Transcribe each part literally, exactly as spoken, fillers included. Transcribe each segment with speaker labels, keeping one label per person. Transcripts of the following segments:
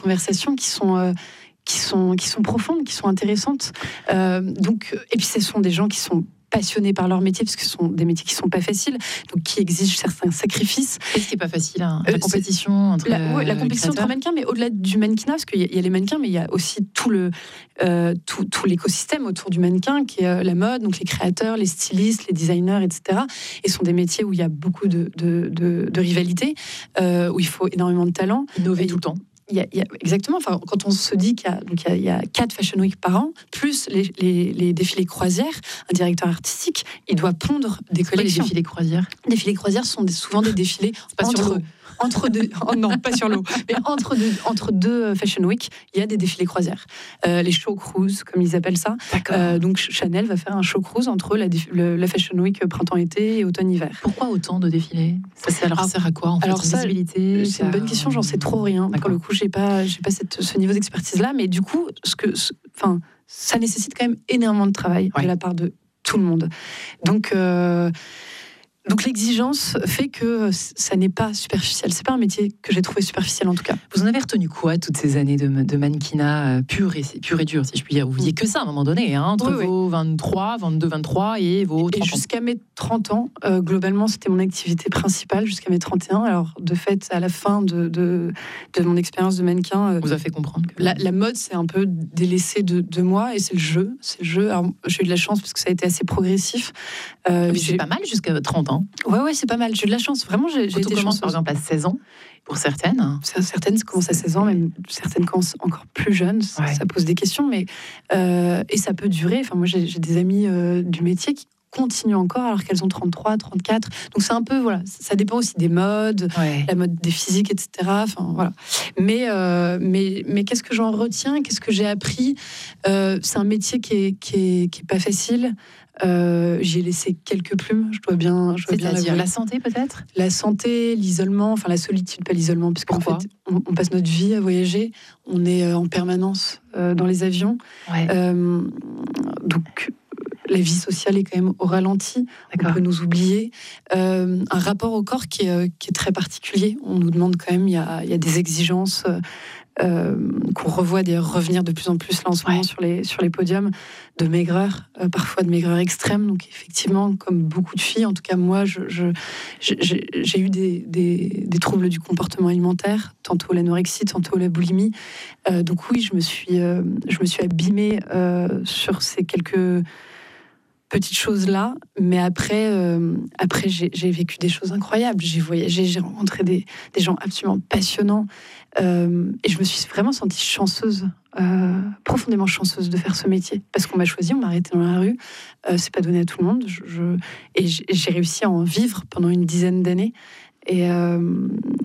Speaker 1: conversations qui sont euh, qui sont qui sont profondes, qui sont intéressantes. Euh, donc et puis ce sont des gens qui sont passionnés par leur métier, parce que ce sont des métiers qui sont pas faciles, donc qui exigent certains sacrifices.
Speaker 2: Qu'est-ce qui est pas facile, hein, la
Speaker 1: Euh,
Speaker 2: compétition entre
Speaker 1: la, ouais, la compétition
Speaker 2: créateurs.
Speaker 1: entre mannequins, mais au-delà du mannequinat, parce qu'il y, y a les mannequins, mais il y a aussi tout le euh, tout, tout l'écosystème autour du mannequin, qui est euh, la mode, donc les créateurs, les stylistes, les designers, et cetera. Et ce sont des métiers où il y a beaucoup de, de, de, de rivalité, euh, où il faut énormément de talent.
Speaker 2: Innover
Speaker 1: Et,
Speaker 2: tout le temps.
Speaker 1: Il y a, il y a, exactement. Enfin, quand on se dit qu'il y a, donc il y a, il y a quatre Fashion Week par an, plus les, les, les défilés croisières, un directeur artistique, il doit pondre des
Speaker 2: C'est quoi, les
Speaker 1: collections.
Speaker 2: défilés croisières.
Speaker 1: Les défilés croisières sont des, souvent des défilés
Speaker 2: Pas sur
Speaker 1: entre,
Speaker 2: l'eau.
Speaker 1: entre deux. Oh non, pas sur l'eau. Mais entre deux, entre deux Fashion Week, il y a des défilés croisières. Euh, les show cruise, comme ils appellent ça.
Speaker 2: D'accord.
Speaker 1: Euh, donc Chanel va faire un show cruise entre la, déf- le- la Fashion Week printemps-été et automne-hiver.
Speaker 2: Pourquoi autant de défilés? Ça, ça leur
Speaker 1: Alors-
Speaker 2: sert à quoi en fait?
Speaker 1: alors
Speaker 2: Une
Speaker 1: ça,
Speaker 2: visibilité,
Speaker 1: C'est une
Speaker 2: ça-
Speaker 1: bonne question, j'en sais trop rien. Pour
Speaker 2: D'accord.
Speaker 1: le coup, j'ai pas, j'ai pas cette, ce niveau d'expertise-là, mais du coup, ce que, ce- enfin, ça nécessite quand même énormément de travail
Speaker 2: Ouais.
Speaker 1: de la part de tout le monde. Donc, euh, donc l'exigence fait que ça n'est pas superficiel. C'est pas un métier que j'ai trouvé superficiel en tout cas.
Speaker 2: Vous en avez retenu quoi toutes ces années de, de mannequinat euh, pur et, pur et dur, si je puis dire? Vous vouliez que ça à un moment donné, hein, entre
Speaker 1: Oui, oui.
Speaker 2: vos vingt-trois, vingt-deux, vingt-trois et vos
Speaker 1: Et
Speaker 2: trente ans.
Speaker 1: jusqu'à mes trente ans, euh, globalement, c'était mon activité principale jusqu'à mes trente et un. Alors, de fait, à la fin de, de, de mon expérience de mannequin, euh,
Speaker 2: On vous a fait comprendre que...
Speaker 1: la, la mode, c'est un peu délaissé de, de moi, et c'est le jeu. C'est le jeu. Alors, j'ai eu de la chance parce que ça a été assez progressif. Euh,
Speaker 2: Mais
Speaker 1: j'ai-
Speaker 2: c'est pas mal jusqu'à trente ans.
Speaker 1: Ouais, ouais, c'est pas mal. J'ai eu de la chance. Vraiment, j'ai, j'ai
Speaker 2: Quand on
Speaker 1: été
Speaker 2: commence par
Speaker 1: chanceuse.
Speaker 2: exemple à seize ans, pour certaines.
Speaker 1: Certaines commencent à seize ans, même certaines commencent encore plus jeunes. Ça,
Speaker 2: Ouais.
Speaker 1: ça pose des questions, mais euh, et ça peut durer. Enfin, moi, j'ai, j'ai des amis euh, du métier qui continuent encore alors qu'elles ont trente-trois, trente-quatre. Donc c'est un peu voilà. Ça dépend aussi des modes,
Speaker 2: Ouais.
Speaker 1: la mode des physiques, et cetera. Enfin voilà. Mais euh, mais mais qu'est-ce que j'en retiens? Qu'est-ce que j'ai appris? Euh, C'est un métier qui est qui est, qui est pas facile. Euh, j'y ai laissé quelques plumes. Je dois bien, je dois bien
Speaker 2: C'est-à-dire
Speaker 1: l'avouer.
Speaker 2: la santé peut-être?
Speaker 1: La santé, l'isolement, enfin la solitude, pas l'isolement, parce qu'en
Speaker 2: Pourquoi
Speaker 1: fait, on, on passe notre vie à voyager, on est euh, en permanence euh, dans les avions,
Speaker 2: Ouais.
Speaker 1: euh, donc la vie sociale est quand même au ralenti, on
Speaker 2: D'accord.
Speaker 1: peut nous oublier. Euh, un rapport au corps qui est, euh, qui est très particulier, on nous demande quand même, il y a, il y a des exigences euh, euh, qu'on revoit d'ailleurs revenir de plus en plus là en ce moment
Speaker 2: Ouais.
Speaker 1: sur les, sur les podiums, de maigreur, euh, parfois de maigreur extrême. Donc effectivement, comme beaucoup de filles, en tout cas moi, je, je, j'ai, j'ai eu des, des, des troubles du comportement alimentaire, tantôt l'anorexie, tantôt la boulimie. Euh, donc oui, je me suis, euh, je me suis abîmée euh, sur ces quelques petites choses-là, mais après, euh, après j'ai, j'ai vécu des choses incroyables. J'ai voyagé, j'ai rencontré des, des gens absolument passionnants, euh, et je me suis vraiment sentie chanceuse, euh, profondément chanceuse de faire ce métier, parce qu'on m'a choisi, on m'a arrêté dans la rue. Euh, c'est pas donné à tout le monde, je, je- et j'ai, j'ai réussi à en vivre pendant une dizaine d'années, et euh,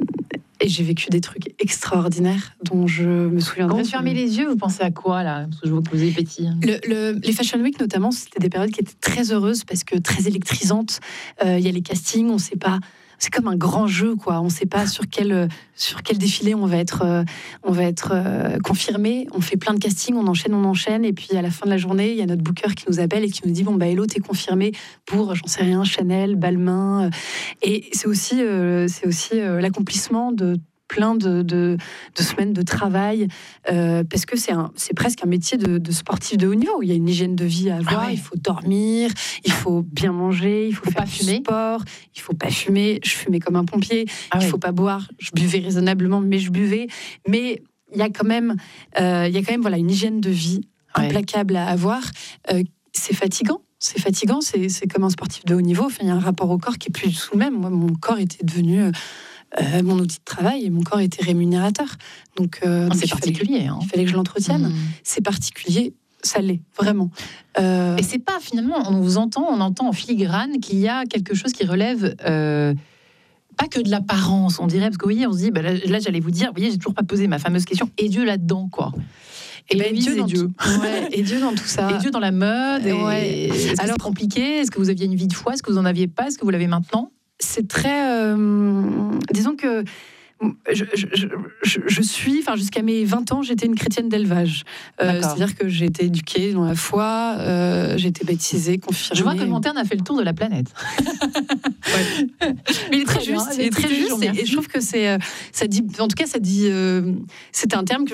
Speaker 1: et j'ai vécu des trucs extraordinaires dont je me
Speaker 2: Quand
Speaker 1: souviendrai.
Speaker 2: vous fermez les yeux, vous pensez à quoi là? Parce que je vois que vous avez petit.
Speaker 1: Le, le- les Fashion Week, notamment, c'était des périodes qui étaient très heureuses parce que très électrisantes. Euh, Il y a les castings, on sait pas. C'est comme un grand jeu, quoi. On ne sait pas sur quel, sur quel défilé on va être, euh, on va être euh, confirmé. On fait plein de castings, on enchaîne, on enchaîne. Et puis, à la fin de la journée, il y a notre booker qui nous appelle et qui nous dit, bon, bah, hello, t'es confirmé pour, j'en sais rien, Chanel, Balmain. Et c'est aussi, euh, c'est aussi euh, l'accomplissement de plein de, de, de semaines de travail, euh, parce que c'est, un, c'est presque un métier de, de sportif de haut niveau. Il y a une hygiène de vie à avoir,
Speaker 2: Ah ouais.
Speaker 1: il faut dormir, il faut bien manger, il faut,
Speaker 2: Faut
Speaker 1: faire
Speaker 2: pas
Speaker 1: du
Speaker 2: fumer.
Speaker 1: sport, il faut pas fumer. Je fumais comme un pompier,
Speaker 2: Ah
Speaker 1: il
Speaker 2: ouais.
Speaker 1: faut pas boire. Je buvais raisonnablement, mais je buvais. Mais il y a quand même, euh, il y a quand même voilà, une hygiène de vie
Speaker 2: Ouais.
Speaker 1: implacable à avoir. Euh, c'est fatigant. C'est fatigant, c'est, c'est comme un sportif de haut niveau. Enfin, il y a un rapport au corps qui est plus du tout le même. Moi, mon corps était devenu euh, euh, mon outil de travail et mon corps était rémunérateur. Donc, euh,
Speaker 2: Ah,
Speaker 1: donc
Speaker 2: c'est
Speaker 1: il fallait,
Speaker 2: particulier. Hein.
Speaker 1: il fallait que je l'entretienne.
Speaker 2: Mmh.
Speaker 1: C'est particulier, ça l'est, vraiment. Euh,
Speaker 2: Et c'est pas finalement, on vous entend, on entend en filigrane qu'il y a quelque chose qui relève euh, pas que de l'apparence, on dirait, parce que vous voyez, on se dit, bah là, là, j'allais vous dire, vous voyez, j'ai toujours pas posé ma fameuse question, et Dieu là-dedans, quoi. Et,
Speaker 1: et ben,
Speaker 2: Louise
Speaker 1: Dieu,
Speaker 2: et
Speaker 1: dans
Speaker 2: Dieu.
Speaker 1: Tout, ouais, et Dieu dans tout ça.
Speaker 2: Et Dieu dans la mode. Et...
Speaker 1: Ouais.
Speaker 2: Est-ce que
Speaker 1: Alors-
Speaker 2: c'est compliqué? Est-ce que vous aviez une vie de foi? Est-ce que vous en aviez pas? Est-ce que vous l'avez maintenant?
Speaker 1: C'est très. euh, disons que. Je, je, je, je- je suis, enfin jusqu'à mes vingt ans, j'étais une chrétienne d'élevage. Euh,
Speaker 2: D'accord.
Speaker 1: c'est-à-dire que j'ai été éduquée dans la foi, euh, j'ai été baptisée, confirmée.
Speaker 2: Je vois que le Monterne a fait le tour de la planète.
Speaker 1: Ouais. Mais il est très
Speaker 2: Très bien,
Speaker 1: juste, il est très
Speaker 2: écoutez, je
Speaker 1: juste.
Speaker 2: vous
Speaker 1: Et,
Speaker 2: remercie.
Speaker 1: et je trouve que c'est, euh, ça dit, en tout cas, ça dit, euh, c'était un terme que